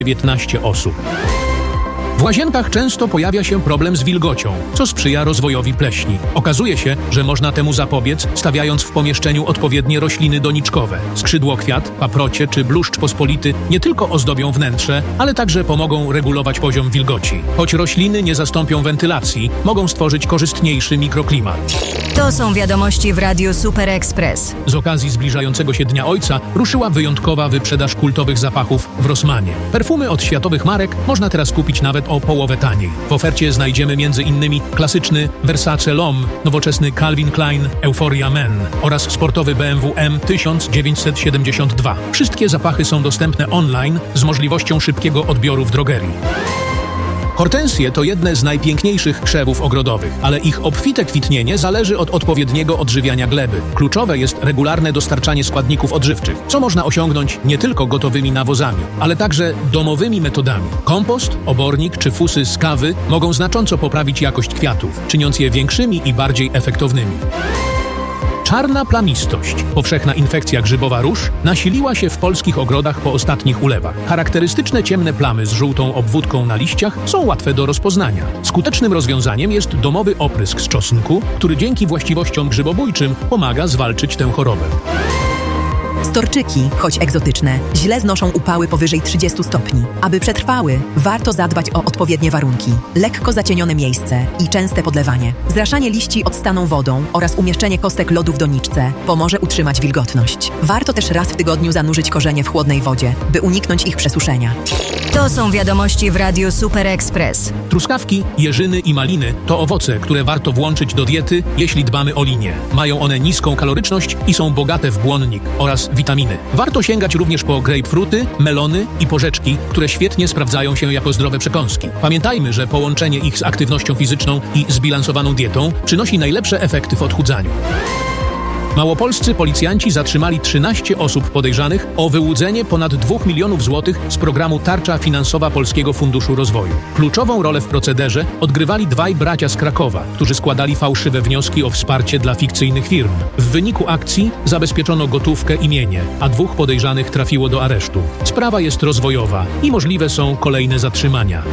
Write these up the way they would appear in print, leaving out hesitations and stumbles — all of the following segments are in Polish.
19 osób. W łazienkach często pojawia się problem z wilgocią, co sprzyja rozwojowi pleśni. Okazuje się, że można temu zapobiec, stawiając w pomieszczeniu odpowiednie rośliny doniczkowe. Skrzydłokwiat, paprocie czy bluszcz pospolity nie tylko ozdobią wnętrze, ale także pomogą regulować poziom wilgoci. Choć rośliny nie zastąpią wentylacji, mogą stworzyć korzystniejszy mikroklimat. To są wiadomości w Radiu Super Express. Z okazji zbliżającego się Dnia Ojca ruszyła wyjątkowa wyprzedaż kultowych zapachów w Rossmanie. Perfumy od światowych marek można teraz kupić nawet o połowę taniej. W ofercie znajdziemy m.in. klasyczny Versace L'Homme, nowoczesny Calvin Klein Euphoria Men oraz sportowy BMW M 1972. Wszystkie zapachy są dostępne online z możliwością szybkiego odbioru w drogerii. Hortensje to jedne z najpiękniejszych krzewów ogrodowych, ale ich obfite kwitnienie zależy od odpowiedniego odżywiania gleby. Kluczowe jest regularne dostarczanie składników odżywczych, co można osiągnąć nie tylko gotowymi nawozami, ale także domowymi metodami. Kompost, obornik czy fusy z kawy mogą znacząco poprawić jakość kwiatów, czyniąc je większymi i bardziej efektownymi. Czarna plamistość, powszechna infekcja grzybowa róż, nasiliła się w polskich ogrodach po ostatnich ulewach. Charakterystyczne ciemne plamy z żółtą obwódką na liściach są łatwe do rozpoznania. Skutecznym rozwiązaniem jest domowy oprysk z czosnku, który dzięki właściwościom grzybobójczym pomaga zwalczyć tę chorobę. Storczyki, choć egzotyczne, źle znoszą upały powyżej 30 stopni. Aby przetrwały, warto zadbać o odpowiednie warunki, lekko zacienione miejsce i częste podlewanie. Zraszanie liści odstaną wodą oraz umieszczenie kostek lodu w doniczce pomoże utrzymać wilgotność. Warto też raz w tygodniu zanurzyć korzenie w chłodnej wodzie, by uniknąć ich przesuszenia. To są wiadomości w Radiu Super Express. Truskawki, jeżyny i maliny to owoce, które warto włączyć do diety, jeśli dbamy o linię. Mają one niską kaloryczność i są bogate w błonnik oraz witaminy. Warto sięgać również po grapefruity, melony i porzeczki, które świetnie sprawdzają się jako zdrowe przekąski. Pamiętajmy, że połączenie ich z aktywnością fizyczną i zbilansowaną dietą przynosi najlepsze efekty w odchudzaniu. Małopolscy policjanci zatrzymali 13 osób podejrzanych o wyłudzenie ponad 2 milionów złotych z programu Tarcza Finansowa Polskiego Funduszu Rozwoju. Kluczową rolę w procederze odgrywali dwaj bracia z Krakowa, którzy składali fałszywe wnioski o wsparcie dla fikcyjnych firm. W wyniku akcji zabezpieczono gotówkę i mienie, a 2 podejrzanych trafiło do aresztu. Sprawa jest rozwojowa i możliwe są kolejne zatrzymania.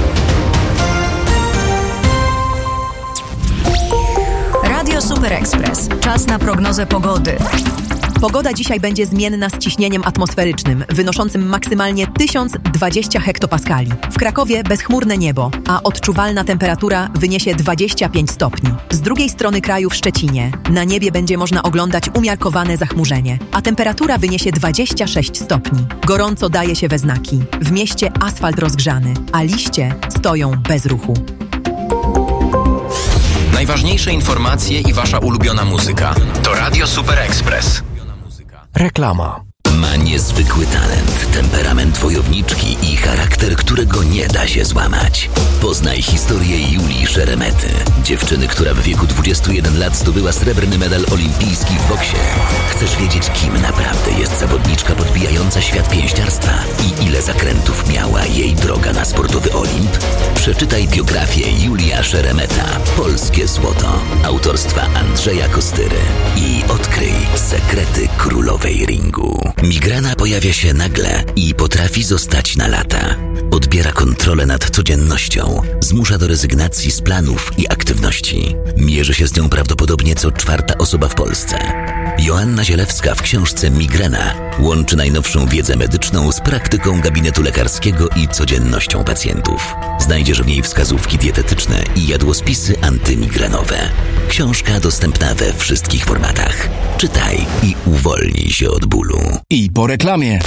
Radio Super Express. Czas na prognozę pogody. Pogoda dzisiaj będzie zmienna z ciśnieniem atmosferycznym, wynoszącym maksymalnie 1020 hektopaskali. W Krakowie bezchmurne niebo, a odczuwalna temperatura wyniesie 25 stopni. Z drugiej strony kraju w Szczecinie na niebie będzie można oglądać umiarkowane zachmurzenie, a temperatura wyniesie 26 stopni. Gorąco daje się we znaki. W mieście asfalt rozgrzany, a liście stoją bez ruchu. Najważniejsze informacje i wasza ulubiona muzyka. To Radio Super Express. Reklama. Ma niezwykły talent, temperament wojowniczki i charakter, którego nie da się złamać. Poznaj historię Julii Szeremety, dziewczyny, która w wieku 21 lat zdobyła srebrny medal olimpijski w boksie. Chcesz wiedzieć, kim naprawdę jest zawodniczka podbijająca świat pięściarstwa i ile zakrętów miała jej droga na sportowy Olimp? Przeczytaj biografię Julia Szeremeta, Polskie Złoto, autorstwa Andrzeja Kostyry i odkryj sekrety królowej ringu. Migrena pojawia się nagle i potrafi zostać na lata. Odbiera kontrolę nad codziennością, zmusza do rezygnacji z planów i aktywności. Mierzy się z nią prawdopodobnie co 4. osoba w Polsce. Joanna Zielewska w książce Migrena łączy najnowszą wiedzę medyczną z praktyką gabinetu lekarskiego i codziennością pacjentów. Znajdziesz w niej wskazówki dietetyczne i jadłospisy antymigrenowe. Książka dostępna we wszystkich formatach. Czytaj i uwolnij się od bólu. I po reklamie.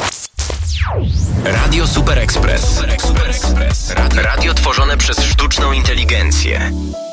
Radio Super Express. Radio tworzone przez sztuczną inteligencję.